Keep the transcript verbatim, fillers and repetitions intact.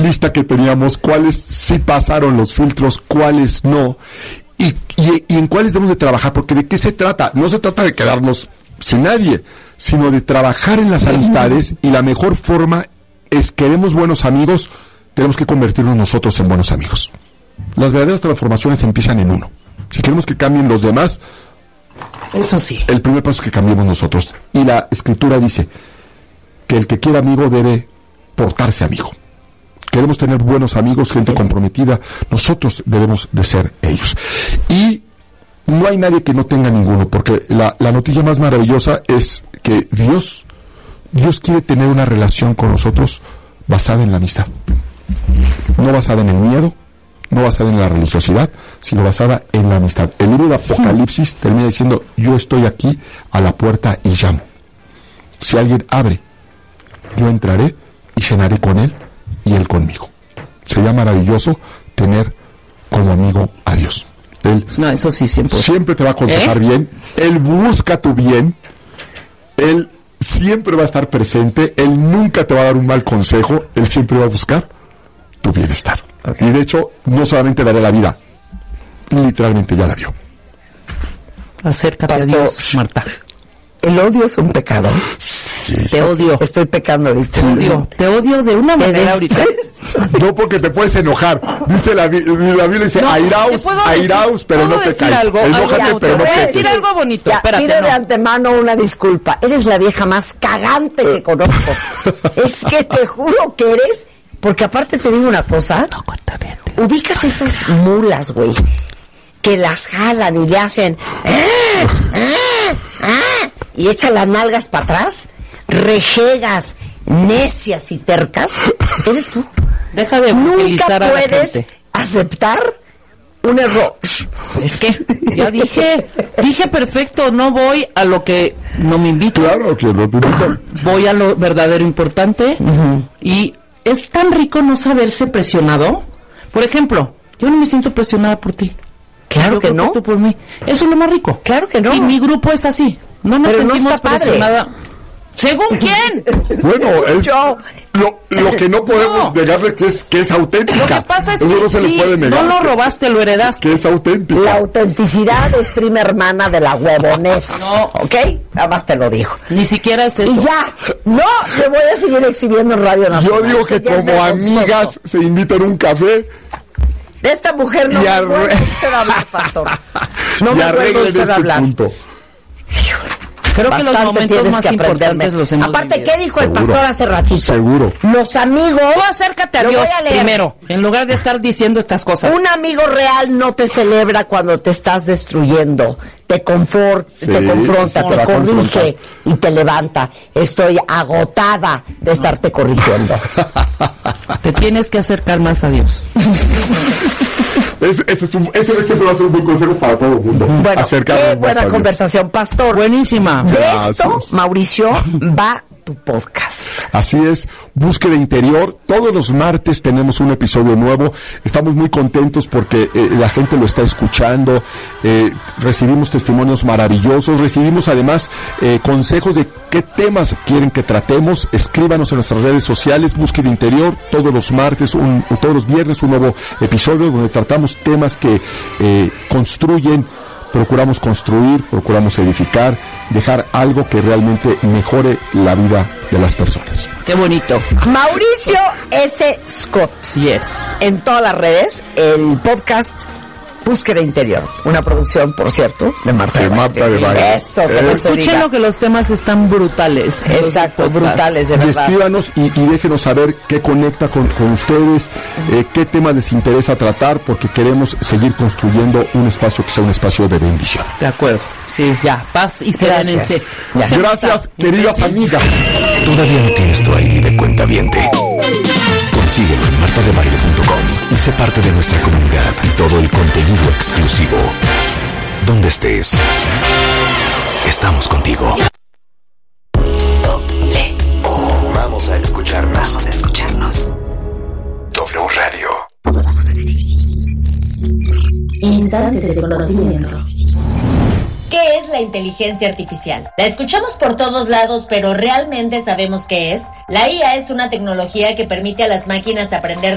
lista que teníamos, cuáles sí pasaron los filtros, cuáles no, y, y, y en cuáles debemos de trabajar, porque ¿de qué se trata? No se trata de quedarnos sin nadie, sino de trabajar en las amistades, y la mejor forma es, queremos buenos amigos, tenemos que convertirnos nosotros en buenos amigos. Las verdaderas transformaciones empiezan en uno. Si queremos que cambien los demás, eso sí, el primer paso es que cambiemos nosotros. Y la Escritura dice que el que quiera amigo debe portarse amigo. Queremos tener buenos amigos, gente comprometida, nosotros debemos de ser ellos. Y no hay nadie que no tenga ninguno, porque la, la noticia más maravillosa es que Dios, Dios quiere tener una relación con nosotros basada en la amistad. No basada en el miedo, no basada en la religiosidad, sino basada en la amistad. El libro de Apocalipsis termina diciendo: yo estoy aquí a la puerta y llamo. Si alguien abre, yo entraré y cenaré con él y él conmigo. Sería maravilloso tener como amigo a Dios. Él no, eso sí, siempre. siempre te va a aconsejar ¿Eh? bien. Él busca tu bien. Él siempre va a estar presente. Él nunca te va a dar un mal consejo. Él siempre va a buscar tu bienestar. Okay. Y de hecho, no solamente daré la vida, literalmente ya la dio. Acércate Pastor, a Dios, Marta. ¿El odio es un pecado? Sí. Te odio. Estoy pecando ahorita. Te odio. Te odio de una manera ahorita. No, porque te puedes enojar. Dice la, la Biblia, dice, no, airaos, airaos, pero no te caes. Algo, Enójate, algo, pero no te decir caes. algo bonito. Ya, Espérate, pide no. de antemano una disculpa. Eres la vieja más cagante que conozco. Es que te juro que eres... Porque aparte te digo una cosa. No, cuéntame. Ubicas esas mulas, güey, que las jalan y le hacen... ¡Ah! ¡Ah! ¡Ah! Y echan las nalgas para atrás, rejegas, necias y tercas. ¿Eres tú? Deja de Nunca utilizar a la puedes gente. aceptar un error. Es que ya dije, dije perfecto, no voy a lo que no me invito. Claro que no te invitan. Voy a lo verdadero importante. Uh-huh. Y es tan rico no saberse presionado. Por ejemplo, yo no me siento presionada por ti. Claro yo que no. Que tú por mí. Eso es lo más rico. Claro que no. Y mi grupo es así. No nos Pero sentimos no está presionada. ¿Según quién? Bueno, es, yo. Lo, lo que no podemos no. negarle que es que es auténtica. Lo que pasa es Eso que no se sí, le puede negar. no lo robaste, lo heredaste. Que es auténtica. La autenticidad es prima hermana de la huevonés. No. ¿Ok? Nada más te lo digo. Ni siquiera es eso. Y ya. No, me voy a seguir exhibiendo en Radio Nacional. Yo digo que Esto ya es como vergonzoso. amigas se invitan a un café. De esta mujer no Y me arre- acuerdo usted hablar, pastor. No y me acuerdo arreglen usted este hablar. punto. Creo que los Bastante momentos tienes más que aprenderme. importantes los hemos Aparte, vivido. ¿qué dijo el Seguro. pastor hace ratito? Seguro. Los amigos... Tú acércate a Lo Dios voy a leer. primero, en lugar de estar diciendo estas cosas. Un amigo real no te celebra cuando te estás destruyendo. Te, confort, Sí, te confronta, te te va a corrige confrontar. y te levanta. Estoy agotada de estarte corrigiendo. Te tienes que acercar más a Dios. Ese, ese, es un, ese, ese va a ser un buen consejo para todo el mundo. Bueno, Acercarnos qué más buena a Dios. conversación, pastor. Buenísima. De Gracias. esto, Mauricio, va tu podcast. Así es, Búsqueda Interior. Todos los martes tenemos un episodio nuevo. Estamos muy contentos porque eh, la gente lo está escuchando. Eh, recibimos testimonios maravillosos. Recibimos además eh, consejos de qué temas quieren que tratemos. Escríbanos en nuestras redes sociales. Búsqueda Interior. Todos los martes, un, todos los viernes, un nuevo episodio donde tratamos temas que eh, construyen. Procuramos construir, procuramos edificar, dejar algo que realmente mejore la vida de las personas. Qué bonito. Mauricio S. Scott. Yes. En todas las redes, el podcast Búsqueda Interior. Una producción, por cierto, de Marta De de Marta de Baile. Baile. Eso, que Eh, no se Escuchen diga. lo que los temas están brutales. Exacto, Los podcasts. brutales, de Y verdad. escríbanos y, y déjenos saber qué conecta con, con ustedes, eh, qué tema les interesa tratar, porque queremos seguir construyendo un espacio que sea un espacio de bendición. De acuerdo. Sí, ya. Paz y Gracias. serénense. Ya. Gracias, queridas amigas. ¿Todavía no tienes tu I D de cuentaviente? Consíguelo en marta de baile punto com y sé parte de nuestra comunidad. Todo el contenido exclusivo. Donde estés, estamos contigo. Doble U. Vamos a escucharnos. Vamos a escucharnos. W Radio. Instantes de conocimiento. ¿Qué es la inteligencia artificial? La escuchamos por todos lados, pero ¿realmente sabemos qué es? La I A es una tecnología que permite a las máquinas aprender